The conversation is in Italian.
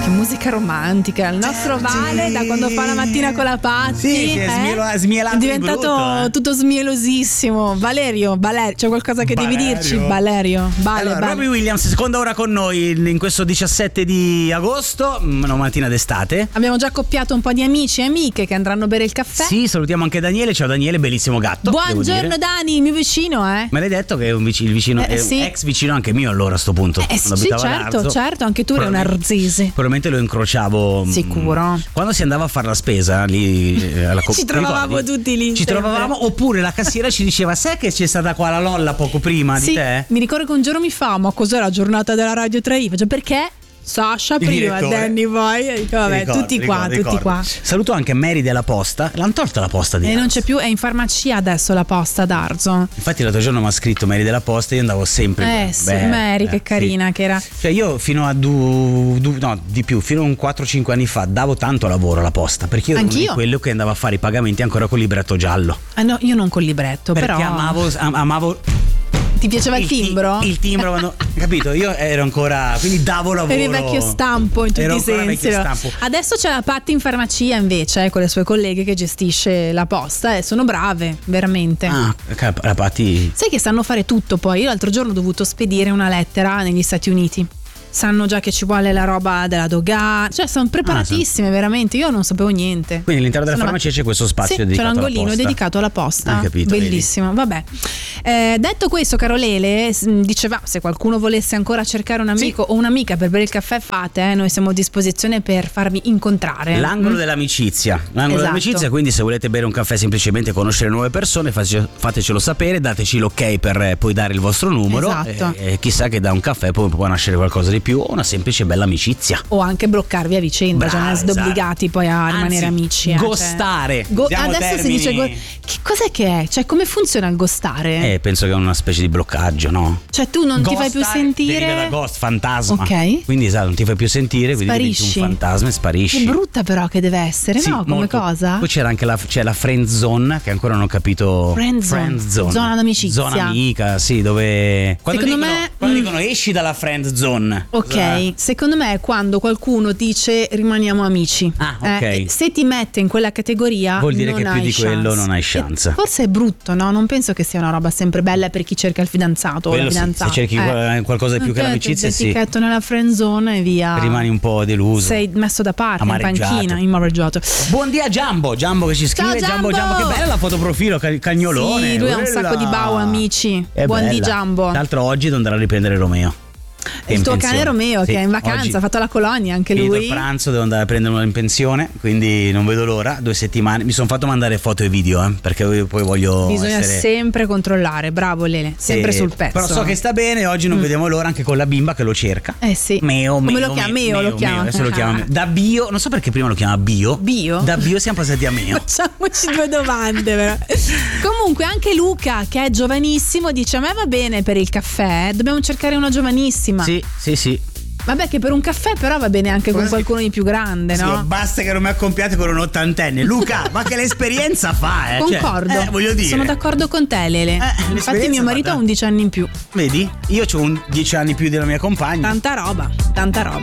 Che musica romantica. Il nostro Vale, da quando fa la mattina con la Patti, si è smielato, è diventato di brutto, tutto smielosissimo. Valerio, c'è qualcosa che devi dirci? Valerio, allora, Robbie Williams, seconda ora con noi in questo 17 di agosto, una mattina d'estate. Abbiamo già accoppiato un po' di amici e amiche che andranno a bere il caffè. Sì, salutiamo anche Daniele. Ciao Daniele, bellissimo gatto. Buongiorno Dani, il mio vicino, Me l'hai detto che è il vicino, è sì. un ex vicino anche mio allora a sto punto. Sì, certo, anche tu eri un arzese. Probabilmente lo incrociavo. Sicuro. Quando si andava a fare la spesa lì alla ci trovavamo tutti lì. Ci trovavamo, oppure la cassiera ci diceva: sai che c'è stata qua la Lolla poco prima di te? Mi ricordo che un giorno mi fa: ma cos'è la giornata della Radio 3? Faccio perché? Sasha prima, Danny poi. Dico, vabbè, tutti qua. Saluto anche Mary della Posta. L'hanno tolta la posta di Arzo. Non c'è più, è in farmacia adesso la posta d'Arzo. Infatti l'altro giorno mi ha scritto Mary della Posta e io andavo sempre. Mary, che carina che era. Cioè io fino a fino a un 4-5 anni fa davo tanto lavoro alla posta, perché io ero uno di quello che andava a fare i pagamenti ancora col libretto giallo. No, io non col libretto, perché però amavo. Ti piaceva il timbro? Il timbro, quando, capito? Io ero ancora, quindi davo lavoro. Eri vecchio stampo in tutti i sensi. Adesso c'è la Patti in farmacia invece, con le sue colleghe che gestisce la posta e sono brave, veramente. La Patti. Sai che sanno fare tutto poi. Io l'altro giorno ho dovuto spedire una lettera negli Stati Uniti. Sanno già che ci vuole la roba della dogana, cioè sono preparatissime veramente, io non sapevo niente. Quindi all'interno della farmacia c'è questo spazio dedicato alla posta. C'è l'angolino dedicato alla posta. Capito, bellissimo, vedi. Vabbè. Detto questo, caro Lele, diceva se qualcuno volesse ancora cercare un amico o un'amica per bere il caffè, fate, noi siamo a disposizione per farvi incontrare. L'angolo dell'amicizia. Dell'amicizia, quindi se volete bere un caffè, semplicemente conoscere nuove persone, fatecelo sapere, dateci l'ok per poi dare il vostro numero. Esatto. E chissà che da un caffè poi può nascere qualcosa di più, o una semplice bella amicizia, o anche bloccarvi a vicenda. Cioè non siete obbligati poi a rimanere amici, gostare. Adesso si dice che cos'è che è? Cioè come funziona il gostare? Penso che è una specie di bloccaggio, no? Cioè tu non ti fai più sentire, deriva da ghost, fantasma. Ok. Quindi non ti fai più sentire, quindi diventi un fantasma e sparisci. Che brutta però che deve essere, no? Come molto. Cosa? Poi c'era anche la friend zone, che ancora non ho capito. Friend zone. Zona d'amicizia. Zona amica, sì, dove quando dicono esci dalla friend zone. Ok. Secondo me è quando qualcuno dice rimaniamo amici. Ok. Se ti mette in quella categoria vuol dire che più di quello non hai chance. Forse è brutto, no? Non penso che sia una roba sempre bella per chi cerca il fidanzato o la fidanzata. Se cerchi qualcosa di più che l'amicizia, sì. Etichetto nella friend zone e via. Rimani un po' deluso. Sei messo da parte, amareggiato. in panchina, amareggiato. Buon dia Giambo che ci scrive. Ciao, Giambo, che bella la fotoprofilo, cagnolone. Sì, lui ha un sacco di bau amici. Buon di Giambo. Tra l'altro oggi devo andare a riprendere Romeo. Il tuo cane Romeo, che è in vacanza, ha fatto la colonia anche lui. Il pranzo, devo andare a prenderlo in pensione, quindi non vedo l'ora. 2 settimane. Mi sono fatto mandare foto e video, perché poi voglio. Bisogna sempre controllare, bravo Lele, sempre sul pezzo. Però so che sta bene, oggi non vediamo l'ora, anche con la bimba che lo cerca. Sì. Come lo chiama? Meo lo chiama. Adesso lo chiama da bio, non so perché prima lo chiama bio. Da bio siamo passati a Meo. Facciamoci 2 domande però. Comunque anche Luca, che è giovanissimo, dice: a me va bene per il caffè, dobbiamo cercare una giovanissima. Sì. Vabbè, che per un caffè però va bene anche con qualcuno di più grande, no? Sì, basta che non mi accompiate con un 80enne. Luca, ma che l'esperienza fa, Concordo. Voglio dire. Sono d'accordo con te, Lele. Infatti mio marito ha 11 anni in più. Vedi? Io ho 10 anni più della mia compagna. Tanta roba.